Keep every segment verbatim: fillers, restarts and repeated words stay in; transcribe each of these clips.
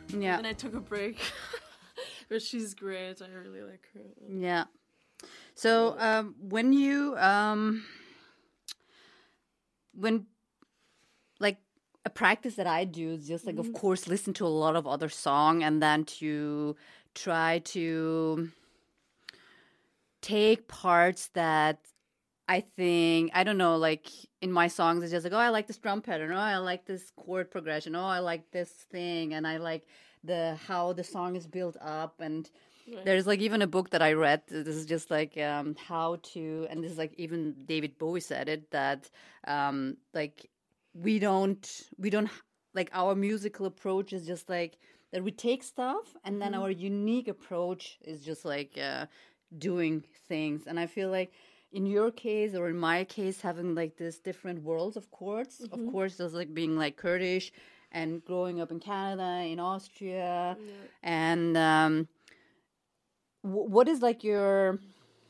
Yeah. And I took a break. But she's great. I really like her. Yeah. So um, when you um, when like a practice that I do is just like mm-hmm. of course listen to a lot of other song and then to try to take parts that I think, I don't know, like in my songs, it's just like, oh, I like this drum pattern. Oh, I like this chord progression. Oh, I like this thing. And I like the how the song is built up. And right. there's like even a book that I read. This is just like um, how to, and this is like even David Bowie said it, that um, like we don't, we don't, like our musical approach is just like that we take stuff and mm-hmm. then our unique approach is just like uh, doing things. And I feel like, in your case or in my case, having like this different worlds of chords, mm-hmm. of course, there's like being like Kurdish and growing up in Canada, in Austria. Yeah. And um, w- what is like your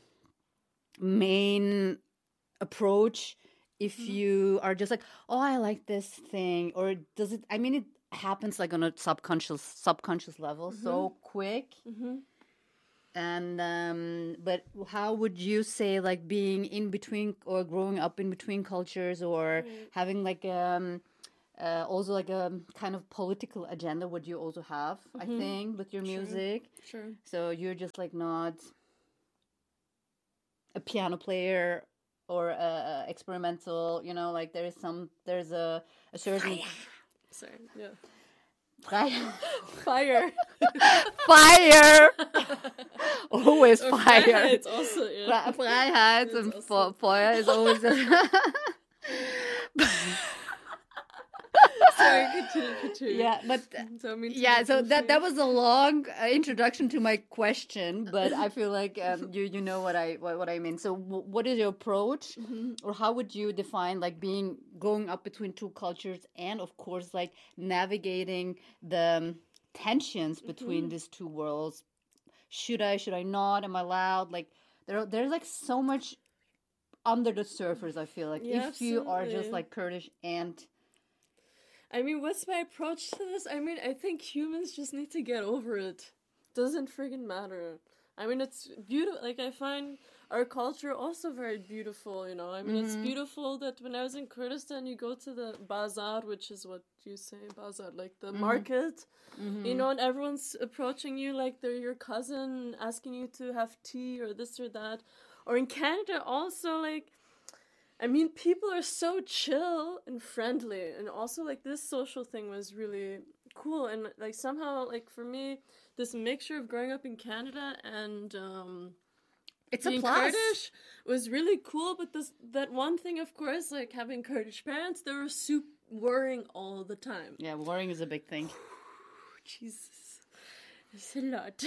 main approach if mm-hmm. you are just like, oh, I like this thing? Or does it, I mean, it happens like on a subconscious, subconscious level mm-hmm. so quick. Mm-hmm. And um but how would you say like being in between or growing up in between cultures or mm. having like um uh, also like a kind of political agenda would you also have mm-hmm. I think with your music sure. sure so you're just like not a piano player or a, a experimental, you know, like there is some there's a a certain sorry yeah Fire. Fire. Fire. Always or fire. Freiheit also, yeah. Freiheit and also. Feuer is always... Sorry, continue, continue. Yeah, but... So, I mean, yeah, so that, that was a long uh, introduction to my question, but I feel like um, you you know what I what, what I mean. So w- what is your approach mm-hmm. or how would you define like being growing up between two cultures and of course like navigating the um, tensions between mm-hmm. these two worlds? Should I, should I not? Am I allowed? Like there there's like so much under the surface, I feel like. Yeah, if absolutely. you are just like Kurdish and... I mean, what's my approach to this? I mean, I think humans just need to get over it. Doesn't friggin' matter. I mean, it's beautiful. Like, I find our culture also very beautiful, you know. I mean, mm-hmm. it's beautiful that when I was in Kurdistan, you go to the bazaar, which is what you say, bazaar, like the mm-hmm. market, mm-hmm. you know, and everyone's approaching you like they're your cousin, asking you to have tea or this or that. Or in Canada also, like... I mean, people are so chill and friendly, and also, like, this social thing was really cool, and, like, somehow, like, for me, this mixture of growing up in Canada and, um, it's being a plus. Kurdish was really cool, but this, that one thing, of course, like, having Kurdish parents, they were super worrying all the time. Yeah, worrying is a big thing. Jesus. It's a lot.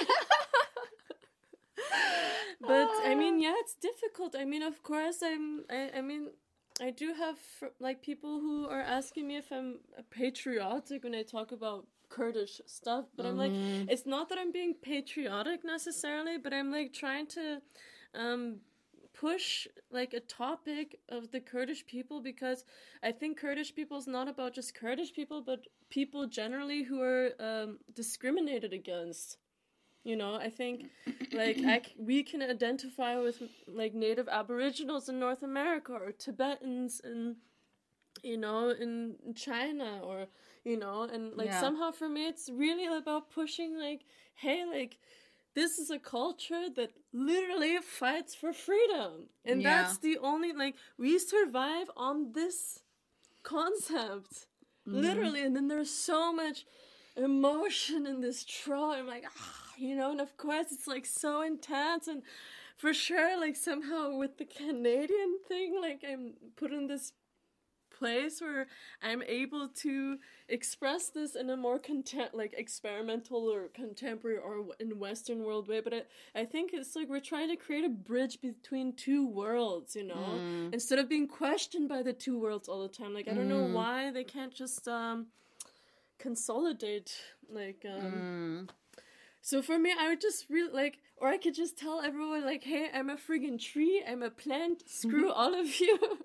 But I mean, yeah, it's difficult. I mean, of course, I'm. I, I mean, I do have like people who are asking me if I'm patriotic when I talk about Kurdish stuff. But mm-hmm. I'm like, it's not that I'm being patriotic necessarily, but I'm like trying to um, push like a topic of the Kurdish people because I think Kurdish people is not about just Kurdish people, but people generally who are um, discriminated against. You know, I think, like, I c- we can identify with, like, native aboriginals in North America or Tibetans in, you know, in China or, you know, and, like, yeah. somehow for me it's really about pushing, like, hey, like, this is a culture that literally fights for freedom. And yeah. that's the only, like, we survive on this concept. Mm-hmm. Literally. And then there's so much emotion in this trauma. I'm like, ah. You know, and of course it's like so intense, and for sure, like somehow with the Canadian thing, like I'm put in this place where I'm able to express this in a more contem- like experimental or contemporary or in Western world way. But I, I think it's like we're trying to create a bridge between two worlds, you know, mm. instead of being questioned by the two worlds all the time. Like, I don't mm. know why they can't just um, consolidate, like... Um, mm. So for me, I would just really, like, or I could just tell everyone, like, hey, I'm a friggin' tree, I'm a plant, screw all of you.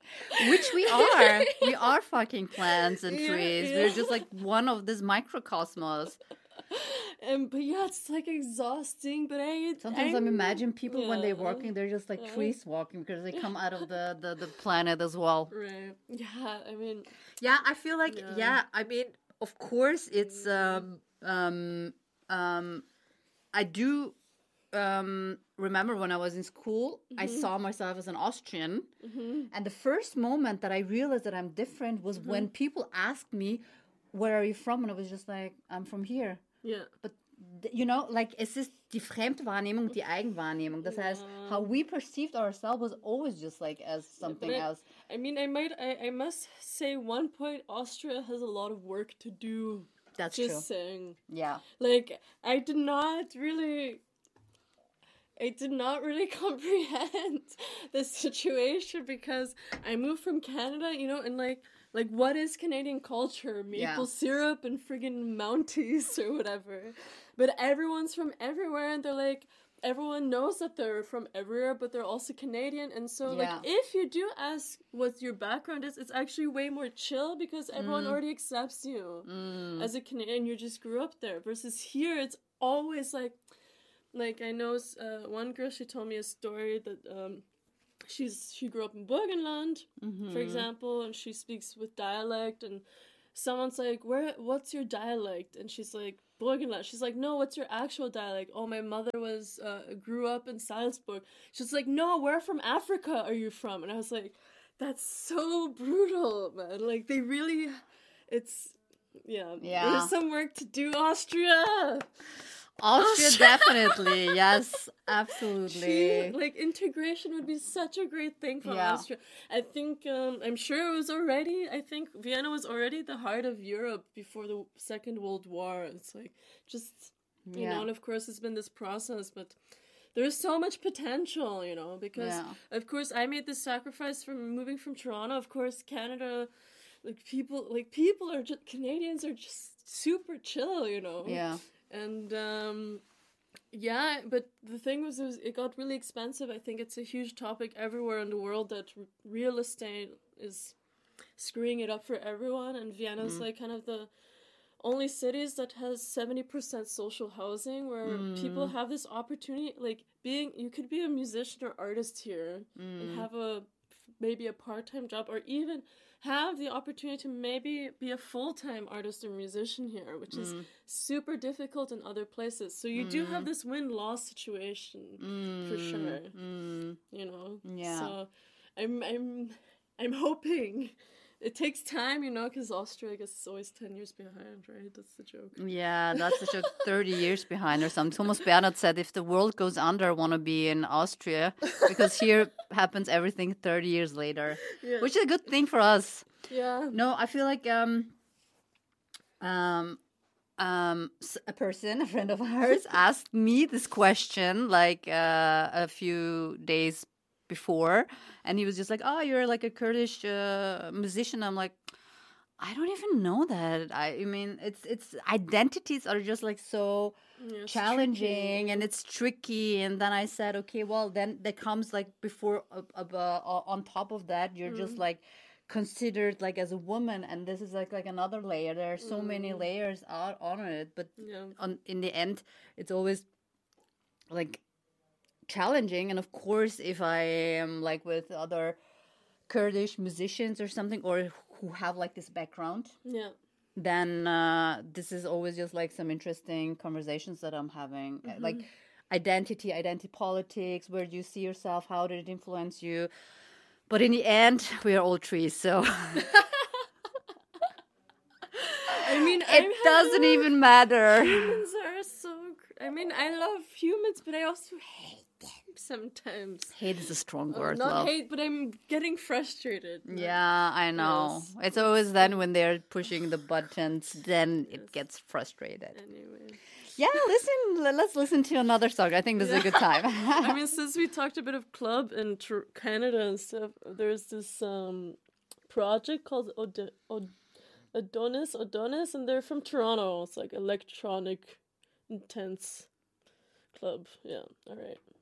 Which we are. We are fucking plants and Yeah, trees. yeah. We're just like one of this microcosmos. And but yeah, it's like exhausting. But I Sometimes I'm, I'm imagine people when they're yeah, walking, they're just like yeah. trees walking because they come out of the, the, the planet as well. Right. Yeah. I mean. Yeah, I feel like Yeah. yeah. I mean, of course, it's um um um. I do um remember when I was in school, I saw myself as an Austrian, and the first moment that I realized that I'm different was when people asked me, "Where are you from?" And I was just like, "I'm from here." Yeah. But th- you know, like es ist die Fremdwahrnehmung, die Eigenwahrnehmung. Das heißt, how we perceived ourselves was always just like as something I, else. I mean, I might, I, I must say, one point, Austria has a lot of work to do. That's Just true. saying. Yeah. Like, I did not really, I did not really comprehend the situation because I moved from Canada, you know, and like, like what is Canadian culture? Maple Yeah. syrup and friggin' Mounties or whatever. But everyone's from everywhere, and they're like, everyone knows that they're from everywhere, but they're also Canadian. And so, Yeah. like, if you do ask what your background is, it's actually way more chill because everyone already accepts you as a Canadian. You just grew up there. Versus here, it's always like, like I know uh, one girl. She told me a story that um, she's she grew up in Burgenland, for example, and she speaks with dialect. And someone's like, "Where? What's your dialect?" And she's like, Burgenland. She's like, "No, what's your actual dialect?" "Oh, my mother was uh, grew up in Salzburg." She's like, "No, where from Africa are you from?" And I was like, "That's so brutal, man. Like they really, it's yeah. Yeah. There's some work to do, Austria." Austria, definitely. Yes, absolutely. Gee, like integration would be such a great thing for Yeah. Austria. I think um, I'm sure it was already. I think Vienna was already the heart of Europe before the Second World War. It's like just you Yeah. know, and of course it's been this process, but there's so much potential, you know, because Yeah. of course I made the sacrifice from moving from Toronto. Of course, Canada, like people, like people are just Canadians are just super chill, you know. Yeah. And um, yeah, but the thing was, it, was, it got really expensive. I think it's a huge topic everywhere in the world that r- real estate is screwing it up for everyone. And Vienna's like kind of the only cities that has seventy percent social housing where people have this opportunity, like being, you could be a musician or artist here and have a, maybe a part-time job or even have the opportunity to maybe be a full-time artist or musician here, which is super difficult in other places. So you do have this win-loss situation for sure. You know? Yeah. So I'm I'm I'm hoping it takes time, you know, because Austria, I guess, is always ten years behind, right? That's the joke. Yeah, that's the joke. thirty years behind or something. Thomas Bernhard said, if the world goes under, I want to be in Austria because here happens everything thirty years later, Yeah. which is a good thing for us. Yeah. No, I feel like um, um, um, s- a person, a friend of ours, asked me this question like uh, a few days before, and he was just like, "Oh, you're like a Kurdish uh, musician." I'm like, I don't even know that. I, I mean, it's it's identities are just like so Yeah, it's challenging tricky. and it's tricky. And then I said, okay, well, then there comes like before uh, uh, on top of that, you're just like considered like as a woman, and this is like like another layer. There are so many layers out on it, but Yeah. on in the end, it's always like challenging. And of course, if I am like with other Kurdish musicians or something, or who have like this background, Yeah. then uh, this is always just like some interesting conversations that I'm having. Uh, Like identity, identity politics, where do you see yourself? How did it influence you? But in the end, we are all trees, so I mean, it I'm doesn't even matter. Humans are so. Cr- I mean, I love humans, but I also hate them sometimes. Hate is a strong Uh, word, not love. hate, but I'm getting frustrated. Yeah, I know. Yes. It's always then when they're pushing the buttons, then it gets frustrated. Anyway. Yeah, listen, le- let's listen to another song. I think this is a good time. I mean, since we talked a bit of club in tr- Canada and stuff, there's this um project called Od- Od- Adonis, Adonis, and they're from Toronto. It's like electronic, intense club. Yeah, all right.